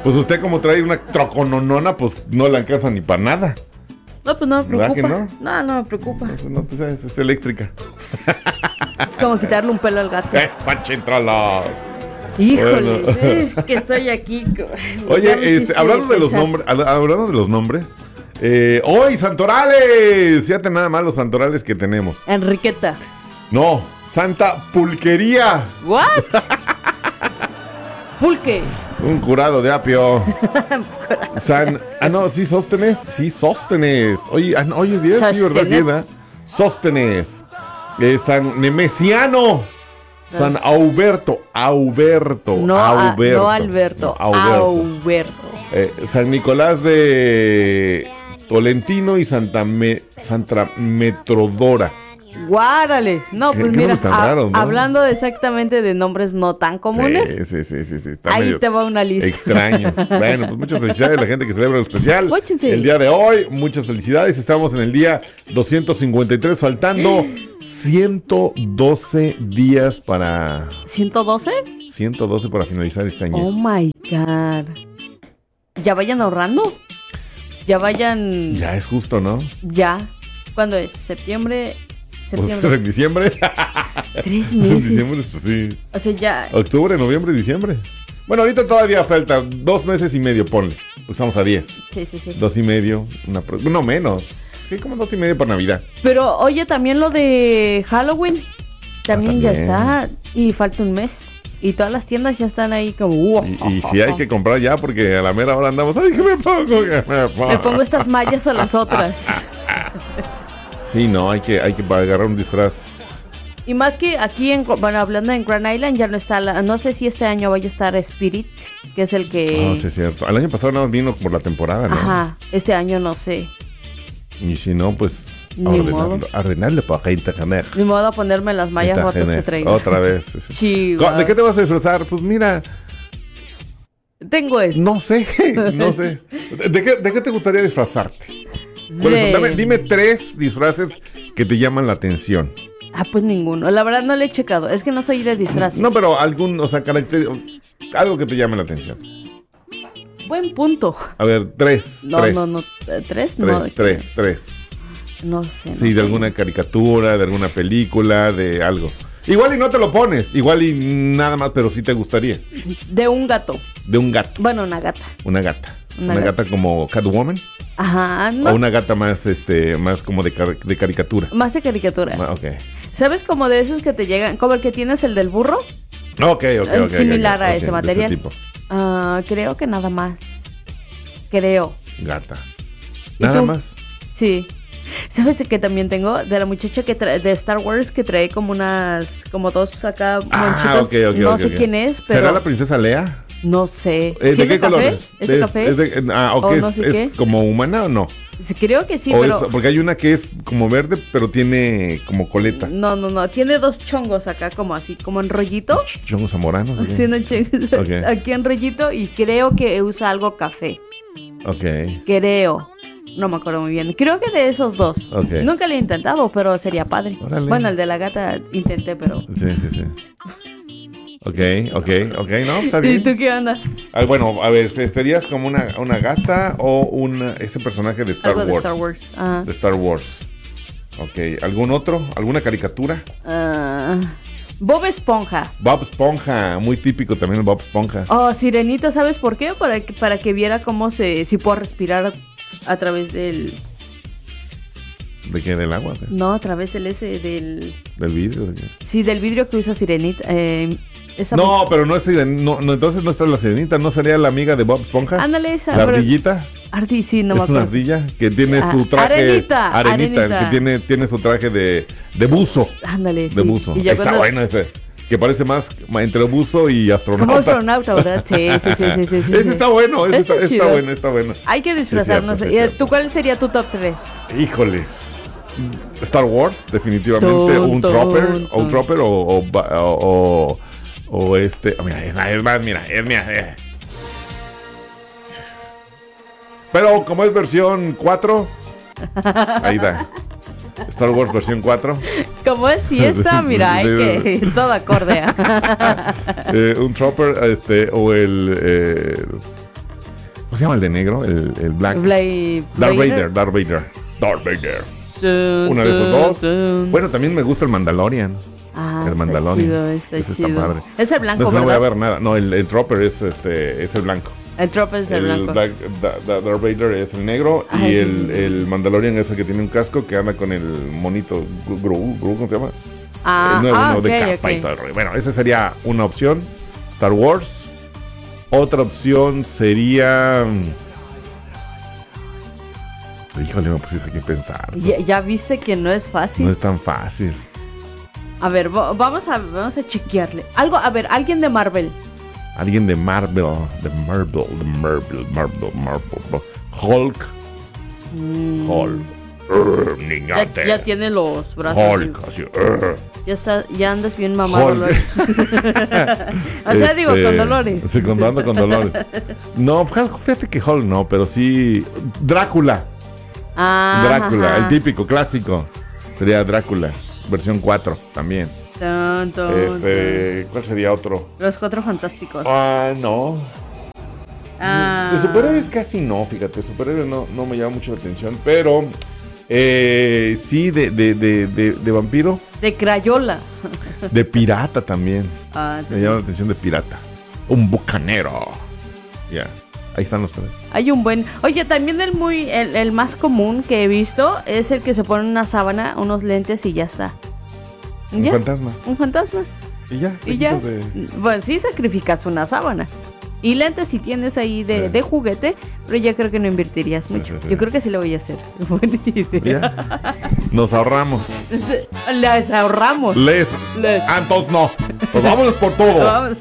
Pues usted como trae una trocononona, pues no le alcanza ni para nada. No, pues no me ¿Verdad preocupa. que No me preocupa. No te sabes, es eléctrica. Es como quitarle un pelo al gato. ¡Esa chintrola! Híjole, Bueno. es que estoy aquí. Oye, hablando de los nombres, hoy Santorales, fíjate nada más los santorales que tenemos. Enriqueta. No, Santa Pulquería. ¿What? Pulque. Un curado de apio. Sí, Sóstenes. Sí, Sóstenes. Oye, hoy es 10, sí, ¿verdad? 10, ¿verdad? Sóstenes. San Nemesiano. San Auberto. No Alberto. San Nicolás de Tolentino y Santa Metrodora. Guárales. No, pues mira, raros, ¿no? hablando exactamente de nombres no tan comunes. Sí. Ahí te va una lista. Extraños. Bueno, pues muchas felicidades a la gente que celebra el especial. Móchense. El día de hoy, muchas felicidades. Estamos en el día 253, faltando 112 días para... ¿112? 112 para finalizar este año. Oh my God. Ya vayan ahorrando. Ya vayan. Ya es justo, ¿no? Ya. ¿Cuándo es? ¿Septiembre? Pues es en diciembre. 3 meses. En diciembre, pues sí. O sea, ya. Octubre, noviembre, diciembre. Bueno, ahorita todavía falta 2 meses y medio, ponle. Pues estamos a 10. Sí. 2 y medio. No menos. Sí, como 2 y medio por Navidad. Pero oye, también lo de Halloween. También ya está. Y falta un mes. Y todas las tiendas ya están ahí como... Y sí hay que comprar ya porque a la mera hora andamos... ¡Ay, qué me pongo! Me pongo estas mallas o las otras. Sí, no, hay que agarrar un disfraz. Y más que aquí, hablando en Grand Island, ya no está... no sé si este año vaya a estar Spirit, que es el que... No, sí es cierto. El año pasado nada más vino por la temporada, ¿no? Ajá, este año no sé. Y si no, pues... Ordenarle para gente caner. Ni modo a ponerme las mallas rotas que traigo. Otra vez. Sí. ¿De qué te vas a disfrazar? Pues mira... Tengo esto. No sé. ¿De qué te gustaría disfrazarte? Dime 3 disfraces que te llaman la atención. Ah, pues ninguno. La verdad no le he checado. Es que no soy de disfraces. No, pero algo que te llame la atención. Buen punto. A ver, 3. No. ¿3? No. 3. No sé. Sí, de alguna caricatura, de alguna película, de algo. Igual y no te lo pones, igual y nada más, pero sí te gustaría. De un gato. De un gato. Bueno, una gata. Una gata como Catwoman. Ajá, no. O una gata más, más como de caricatura. Más de caricatura. Ok. ¿Sabes como de esos que te llegan, como el que tienes el del burro? Ok. Similar a ese material. De ese tipo. Creo que nada más. Creo. Gata. ¿Nada más? Sí. ¿Sabes de qué también tengo? De la muchacha que de Star Wars que trae como 2 acá monchitas. Okay, no sé quién es, pero... ¿Será la princesa Leia? No sé. ¿De qué color ¿Es de café? ¿Es como humana o no? Sí, creo que sí, pero... porque hay una que es como verde, pero tiene como coleta. No. Tiene 2 chongos acá, como así, como en rollito. ¿Chongos zamoranos? Sí, no, okay. Aquí en rollito y creo que usa algo café. Ok. Creo. No me acuerdo muy bien. Creo que de esos 2. Okay. Nunca lo he intentado, pero sería padre. Órale. Bueno, el de la gata intenté, pero... Sí. Ok, no, está bien. ¿Y tú qué onda? Bueno, a ver, ¿serías como una gata o ese personaje de Star Wars? De Star Wars. De Star Wars. Ok, ¿algún otro? ¿Alguna caricatura? Bob Esponja. Bob Esponja, muy típico también el Bob Esponja. Oh, Sirenita, ¿sabes por qué? Para que viera cómo si puedo respirar a través del... ¿De qué? ¿Del agua? ¿Qué? No, a través del ¿Del vidrio? ¿De qué? Sí, del vidrio que usa Sirenita. No, pero no es Sirenita. No, entonces no está la Sirenita. ¿No sería la amiga de Bob Esponja? Ándale, esa. ¿La ardillita? Sí, no me acuerdo. Es una ardilla que tiene su traje... Arenita. Que tiene su traje de buzo. Ándale, de buzo. Está bueno ese. Que parece más entre buzo y astronauta. Como astronauta, ¿verdad? Sí. Ese está bueno, está bueno. Hay que disfrazarnos. Sí, ¿Tú cuál sería tu top 3? Híjoles. Star Wars, definitivamente. Un Trooper o mira, es mía. Pero como es versión 4, ahí da. Star Wars versión 4. Como es fiesta, mira, hay que todo acorde. Un Trooper, o el se llama el de negro? El black. Darth Vader. Uno de esos dos. Bueno, también me gusta el Mandalorian. El Mandalorian. Está Ese chido. está padre. Es el blanco, Entonces, no voy ¿verdad? a ver nada. No, el Trooper es el blanco. El Trooper es el blanco. Darth Vader es el negro. Ajá, y sí, el Mandalorian es el que tiene un casco que anda con el monito Grogu, ¿cómo se llama? El nuevo de capa y todo el rollo. Bueno, esa sería una opción. Star Wars. Otra opción sería... Híjole, me pusiste aquí a pensar. Ya viste que no es fácil. No es tan fácil. A ver, vamos a chequearle. Alguien de Marvel. Alguien de Marvel. Hulk. Niñate. Ya tiene los brazos. Hulk, así. Ya andas bien mamado. Hulk. O sea, digo, con Dolores. Sí, ando con Dolores. No, fíjate que Hulk no, pero sí. Drácula. Drácula, el típico, clásico. Sería Drácula, versión 4 también. ¿Cuál sería otro? Los Cuatro Fantásticos. No. De superhéroes casi no, fíjate. Superhéroes no me llama mucho la atención. Pero sí, de vampiro. De Crayola. De pirata también. Me llama la atención de pirata. Un bucanero. Ya. Ahí están los tres. Hay un buen... Oye, también el más común que he visto es el que se pone una sábana, unos lentes y ya está. Un fantasma. Un fantasma. Y ya. Bueno, sí sacrificas una sábana. Y lentes si tienes ahí de juguete, pero ya creo que no invertirías mucho. Sí. Yo creo que sí lo voy a hacer. Buena idea. Ya. Nos ahorramos. Les ahorramos. Entonces no. Pues vámonos por todo.